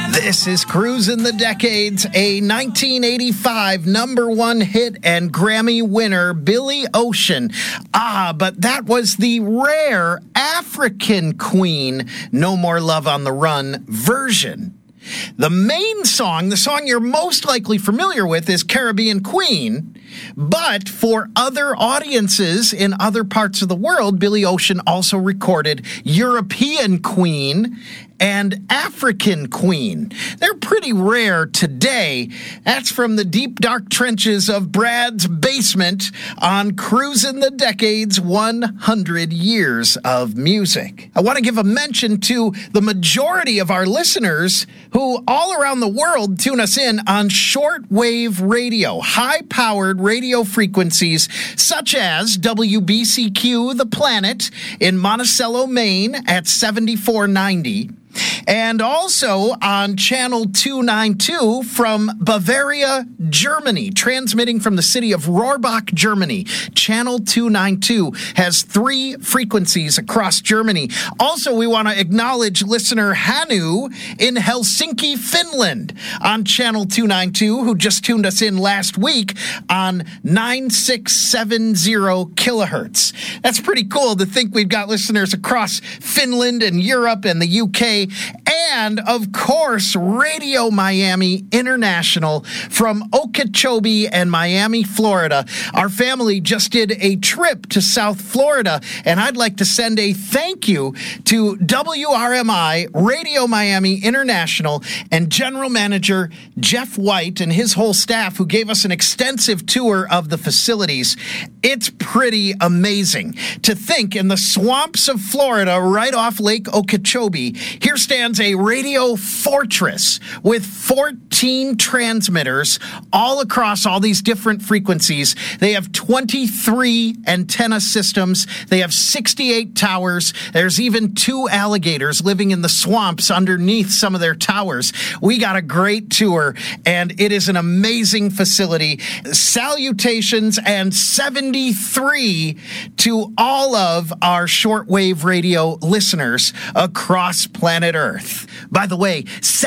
This is Cruisin' the Decades, a 1985 number one hit and Grammy winner, Billy Ocean. But that was the rare African Queen, No More Love on the Run version. The main song, the song you're most likely familiar with, is Caribbean Queen. But for other audiences in other parts of the world, Billy Ocean also recorded European Queen and African Queen. They're pretty rare today. That's from the deep, dark trenches of Brad's basement on Cruisin' the Decades 100 Years of Music. I want to give a mention to the majority of our listeners who all around the world tune us in on shortwave radio, high-powered radio frequencies such as WBCQ The Planet in Monticello, Maine at 7490. And also on Channel 292 from Bavaria, Germany, transmitting from the city of Rohrbach, Germany. Channel 292 has 3 frequencies across Germany. Also, we want to acknowledge listener Hanu in Helsinki, Finland, on Channel 292, who just tuned us in last week on 9670 kilohertz. That's pretty cool to think we've got listeners across Finland and Europe and the UK. And, of course, Radio Miami International from Okeechobee and Miami, Florida. Our family just did a trip to South Florida, and I'd like to send a thank you to WRMI, Radio Miami International, and General Manager Jeff White and his whole staff, who gave us an extensive tour of the facilities. It's pretty amazing to think in the swamps of Florida, right off Lake Okeechobee, here stands a radio fortress with 14 transmitters all across all these different frequencies. They have 23 antenna systems. They have 68 towers. There's even 2 alligators living in the swamps underneath some of their towers. We got a great tour, and it is an amazing facility. Salutations and 73 to all of our shortwave radio listeners across planet Earth. By the way,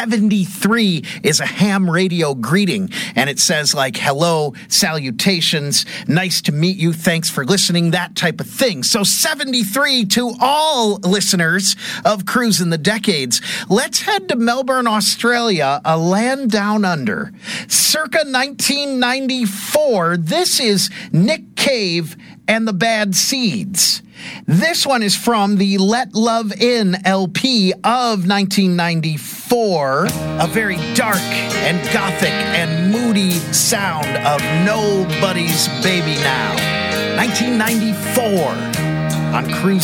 73 is a ham radio greeting, and it says like, hello, salutations, nice to meet you, thanks for listening, that type of thing. So 73 to all listeners of Cruisin' the Decades. Let's head to Melbourne, Australia, a land down under. Circa 1994, this is Nick Cave and the Bad Seeds. This one is from the Let Love In LP of 1994. A very dark and gothic and moody sound of Nobody's Baby Now. 1994 on Cruise.